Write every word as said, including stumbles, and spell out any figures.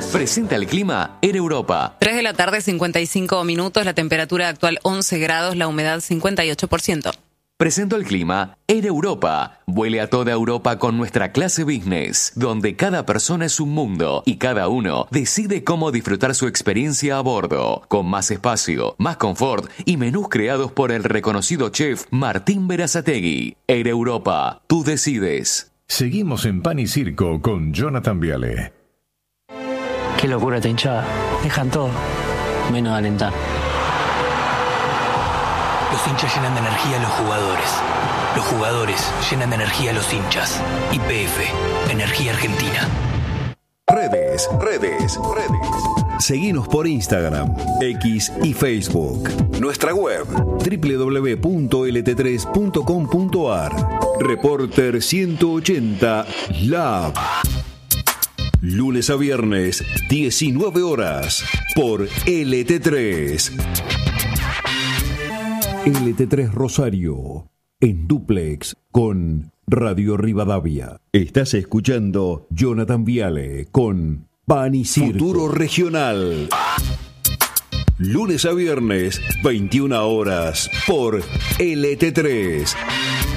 Presenta el clima Air Europa. tres de la tarde, cincuenta y cinco minutos, la temperatura actual once grados, la humedad cincuenta y ocho por ciento. Presento el clima Air Europa. Vuele a toda Europa con nuestra clase business, donde cada persona es un mundo y cada uno decide cómo disfrutar su experiencia a bordo, con más espacio, más confort y menús creados por el reconocido chef Martín Berazategui. Air Europa, tú decides. Seguimos en Pan y Circo con Jonathan Viale. Qué locura esta hinchada. Dejan todo, menos alentar. Los hinchas llenan de energía a los jugadores. Los jugadores llenan de energía a los hinchas. Y P F, Energía Argentina. Redes, redes, redes. Seguinos por Instagram, X y Facebook. Nuestra web, doble u doble u doble u punto l t tres punto com punto a r. Reporter ciento ochenta Lab. Lunes a viernes, diecinueve horas, por L T tres. L T tres Rosario, en dúplex con Radio Rivadavia. Estás escuchando Jonathan Viale con Pan y Circo. Futuro Regional. Lunes a viernes, veintiuna horas, por L T tres.